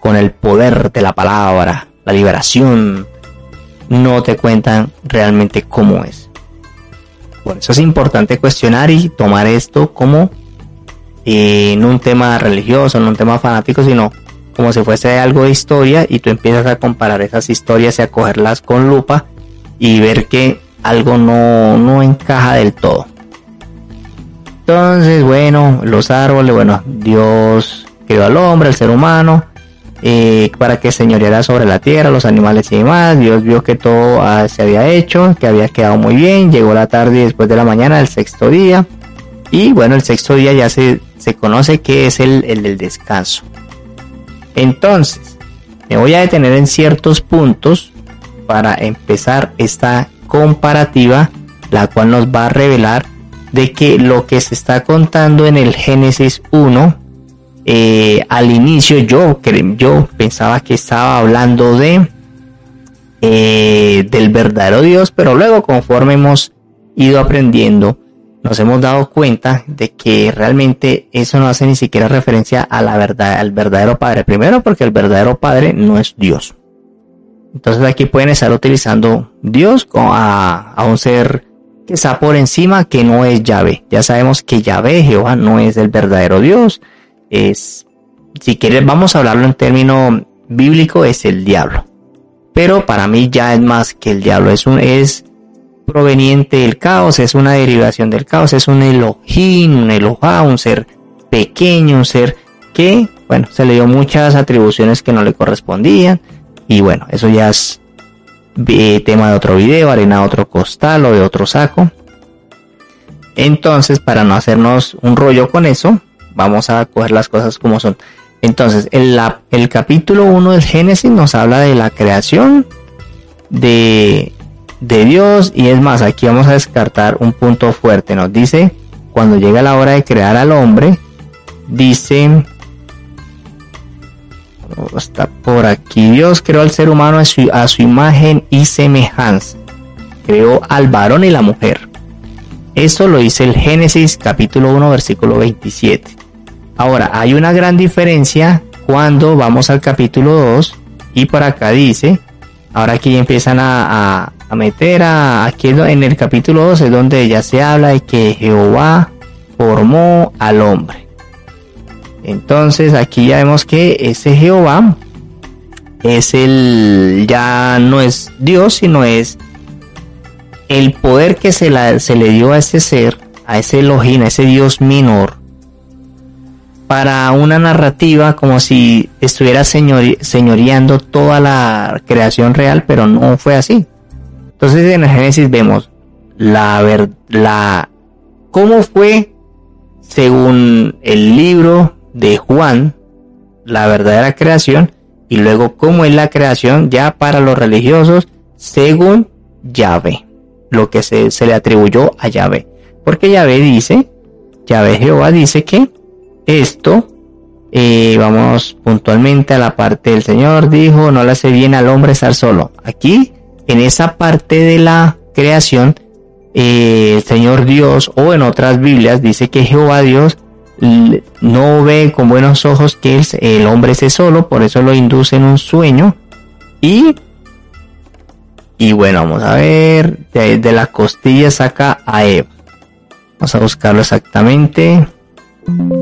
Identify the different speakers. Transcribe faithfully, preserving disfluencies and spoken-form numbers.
Speaker 1: con el poder de la palabra, la liberación, no te cuentan realmente cómo es. Por eso es importante cuestionar y tomar esto como eh, no un tema religioso, no un tema fanático, sino como si fuese algo de historia, y tú empiezas a comparar esas historias y a cogerlas con lupa y ver que algo no, no encaja del todo. Entonces, bueno, los árboles, bueno, Dios creó al hombre, al ser humano, eh, para que señoreara sobre la tierra, los animales y demás. Dios vio que todo ah, se había hecho, que había quedado muy bien. Llegó la tarde y después de la mañana, el sexto día. Y bueno, el sexto día ya se, se conoce que es el, el del descanso. Entonces, me voy a detener en ciertos puntos para empezar esta comparativa, la cual nos va a revelar de que lo que se está contando en el Génesis uno, eh, al inicio yo, yo pensaba que estaba hablando de eh, del verdadero Dios, pero luego conforme hemos ido aprendiendo, nos hemos dado cuenta de que realmente eso no hace ni siquiera referencia a la verdad, al verdadero Padre. Primero, porque el verdadero Padre no es Dios. Entonces aquí pueden estar utilizando Dios a, a un ser que está por encima, que no es Yahvé. Ya sabemos que Yahvé, Jehová, no es el verdadero Dios. Es, si quieres, vamos a hablarlo en término bíblico, es el diablo. Pero para mí ya es más que el diablo. Es un, es proveniente del caos, es una derivación del caos, es un Elohim, un Elohá, un ser pequeño, un ser que, bueno, se le dio muchas atribuciones que no le correspondían. Y bueno, eso ya es eh, tema de otro video, harina de otro costal o de otro saco. Entonces, para no hacernos un rollo con eso, vamos a coger las cosas como son. Entonces, el, la, el capítulo uno del Génesis nos habla de la creación de, de Dios. Y es más, aquí vamos a descartar un punto fuerte. Nos dice, cuando llega la hora de crear al hombre, dice... Está por aquí. Dios creó al ser humano a su, a su imagen y semejanza. Creó al varón y la mujer. Eso lo dice el Génesis capítulo uno versículo veintisiete. Ahora, hay una gran diferencia cuando vamos al capítulo dos y por acá dice, ahora aquí empiezan a, a, a meter a, aquí en el capítulo dos es donde ya se habla de que Jehová formó al hombre. Entonces aquí ya vemos que ese Jehová es el, ya no es Dios, sino es el poder que se, la, se le dio a ese ser, a ese Elohim, a ese Dios menor, para una narrativa como si estuviera señori, señoreando toda la creación real, pero no fue así. Entonces en el Génesis vemos la ver, la cómo fue según el libro de Juan, la verdadera creación, y luego cómo es la creación ya para los religiosos según Yahvé, lo que se, se le atribuyó a Yahvé, porque Yahvé dice, Yahvé Jehová dice que esto, eh, vamos puntualmente a la parte del Señor, dijo, no le hace bien al hombre estar solo. Aquí, en esa parte de la creación, eh, el Señor Dios, o en otras Biblias, dice que Jehová Dios no ve con buenos ojos que el, el hombre esté solo, por eso lo induce en un sueño. Y y bueno, vamos a ver, de, de la costilla saca a Eva. Vamos a buscarlo exactamente.